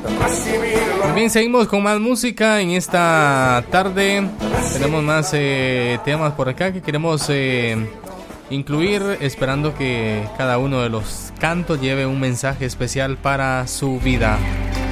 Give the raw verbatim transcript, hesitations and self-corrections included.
Muy bien, seguimos con más música en esta tarde. Tenemos más eh, temas por acá que queremos eh, incluir, esperando que cada uno de los cantos lleve un mensaje especial para su vida.